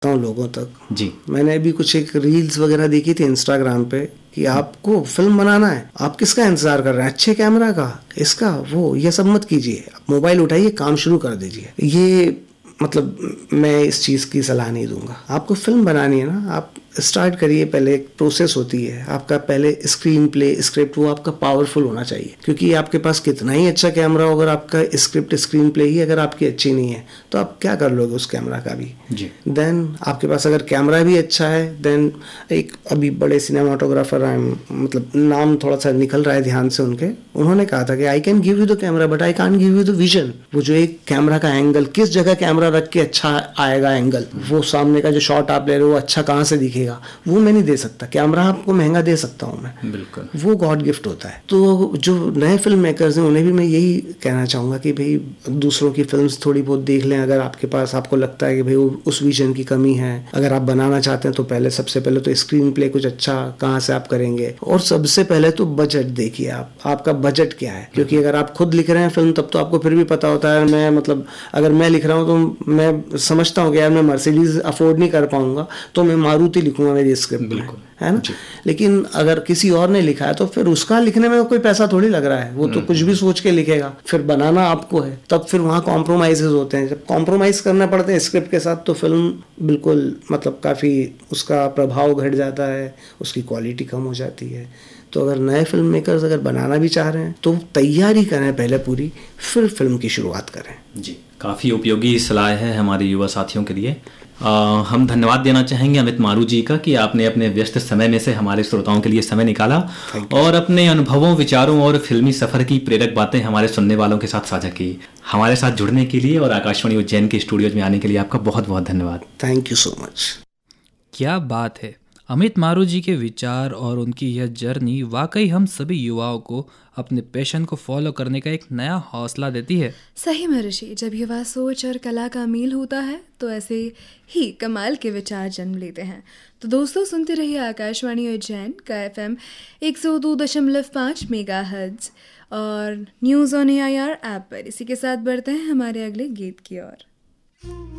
हूँ लोगों तक जी। मैंने अभी कुछ एक रील्स वगैरह देखी थी इंस्टाग्राम पे कि आपको फिल्म बनाना है, आप किसका इंतजार कर रहे हैं, अच्छे कैमरा का, इसका वो, ये सब मत कीजिए, मोबाइल उठाइए, काम शुरू कर दीजिए। ये मतलब मैं इस चीज़ की सलाह नहीं दूंगा। आपको फिल्म बनानी है ना, आप स्टार्ट करिए, पहले एक प्रोसेस होती है आपका, पहले स्क्रीन प्ले स्क्रिप्ट वो आपका पावरफुल होना चाहिए, क्योंकि आपके पास कितना ही अच्छा कैमरा हो, अगर आपका स्क्रिप्ट स्क्रीन प्ले ही अगर आपकी अच्छी नहीं है तो आप क्या कर लोगे उस कैमरा का भी। देन आपके पास अगर कैमरा भी अच्छा है, देन एक अभी बड़े सिनेमाटोग्राफर आए, मतलब नाम थोड़ा सा निकल रहा है ध्यान से उनके, उन्होंने कहा था कि I can give you the camera but I can't give you the vision. वो जो एक कैमरा का एंगल, किस जगह कैमरा रख के अच्छा आएगा एंगल, वो सामने का जो शॉट आप ले रहे हो वो अच्छा कहाँ से दिखेगा, वो मैं नहीं दे सकता। कैमरा आपको महंगा दे सकता हूँ मैं, बिल्कुल, वो गॉड गिफ्ट होता है। तो जो नए फिल्म मेकर्स हैं उन्हें भी मैं यही कहना चाहूँगा कि भाई दूसरों की फिल्म्स थोड़ी बहुत देख लें, अगर आपके पास आपको लगता है कि भाई उस विजन की कमी है, अगर आप बनाना चाहते हैं तो पहले सबसे पहले तो स्क्रीन प्ले कुछ अच्छा कहाँ से आप करेंगे, और सबसे पहले तो बजट देखिए आप, आपका बजट क्या है, क्योंकि अगर आप खुद लिख रहे हैं फिल्म तब तो आपको फिर भी पता होता है। मैं मतलब अगर मैं लिख रहा हूँ तो मैं समझता हूँ कि यार मैं मर्सिडीज अफोर्ड नहीं कर पाऊंगा तो मैं मारुति लिखूंगा मेरी स्क्रिप्ट में, है ना। लेकिन अगर किसी और ने लिखा है तो फिर उसका लिखने में कोई पैसा थोड़ी लग रहा है, वो तो कुछ भी सोच के लिखेगा, फिर बनाना आपको है, तब फिर वहाँ कॉम्प्रोमाइजेस होते हैं। जब कॉम्प्रोमाइज करना पड़ते हैं स्क्रिप्ट के साथ तो फिल्म बिल्कुल मतलब काफ़ी उसका प्रभाव घट जाता है, उसकी क्वालिटी कम हो जाती है। तो अगर नए फिल्म मेकर्स अगर बनाना भी चाह रहे हैं तो तैयारी करें पहले पूरी, फिर फिल्म की शुरुआत करें। जी, काफ़ी उपयोगी सलाह है हमारे युवा साथियों के लिए। हम धन्यवाद देना चाहेंगे अमित मारू जी का कि आपने अपने व्यस्त समय में से हमारे श्रोताओं के लिए समय निकाला और अपने अनुभवों, विचारों और फिल्मी सफ़र की प्रेरक बातें हमारे सुनने वालों के साथ साझा की। हमारे साथ जुड़ने के लिए और आकाशवाणी उज्जैन के स्टूडियोज में आने के लिए आपका बहुत बहुत धन्यवाद। Thank you so much. क्या बात है, अमित मारू जी के विचार और उनकी यह जर्नी वाकई हम सभी युवाओं को अपने पैशन को फॉलो करने का एक नया हौसला देती है। सही में ऋषि, जब युवा सोच और कला का मेल होता है तो ऐसे ही कमाल के विचार जन्म लेते हैं। तो दोस्तों सुनते रहिए आकाशवाणी उज्जैन का FM 102.5 मेगाहर्ट्ज़ और न्यूज़ ऑन AIR ऐप पर। इसी के साथ बढ़ते हैं हमारे अगले गीत की ओर।